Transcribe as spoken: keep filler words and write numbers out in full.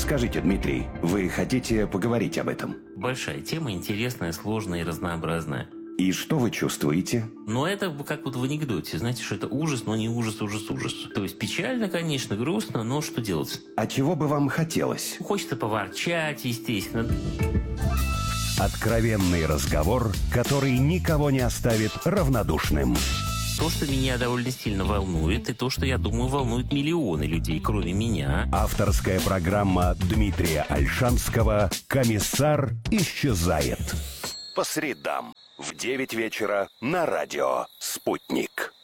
Скажите, Дмитрий, вы хотите поговорить об этом? Большая тема, интересная, сложная и разнообразная. И что вы чувствуете? Но это как вот в анекдоте. Знаете, что это ужас, но не ужас, ужас, ужас. То есть печально, конечно, грустно, но что делать? А чего бы вам хотелось? Хочется поворчать, естественно. Откровенный разговор, который никого не оставит равнодушным. То, что меня довольно сильно волнует, и то, что, я думаю, волнует миллионы людей, кроме меня. Авторская программа Дмитрия Ольшанского «Комиссар исчезает». По средам в девять вечера на радио «Спутник».